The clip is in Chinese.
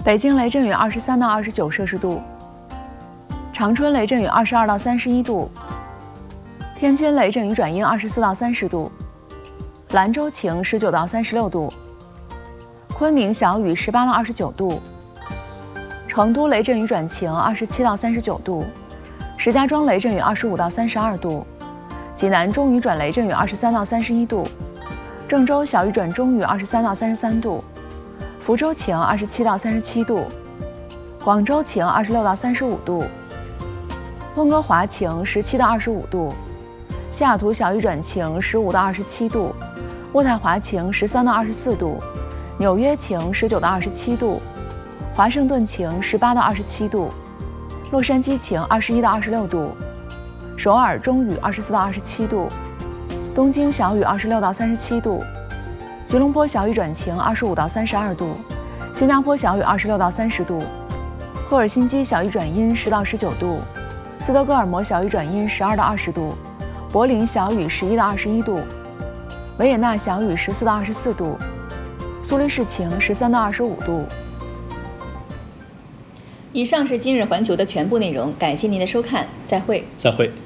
北京雷阵雨23到29摄氏度，长春雷阵雨22到31度，天津雷阵雨转阴24到30度，兰州晴19到36度，昆明小雨18到29度，成都雷阵雨转晴27到39度，石家庄雷阵雨25到32度，济南中雨转雷阵雨23到31度，郑州小雨转中雨23到33度，福州晴27到37度，广州晴26到35度，温哥华晴17到25度，西雅图小雨转晴15到27度，渥太华晴13到24度，纽约晴19到27度，华盛顿晴18到27度，洛杉矶晴21到26度，首尔中雨24到27度，东京小雨26到37度，吉隆坡小雨转晴25到32度，新加坡小雨26到30度，赫尔辛基小雨转阴10到19度，斯德哥尔摩小雨转阴12到20度，柏林小雨11到21度，维也纳小雨14到24度，苏黎世晴13到25度。 以上是今日环球的全部内容，感谢您的收看，再会。 再会。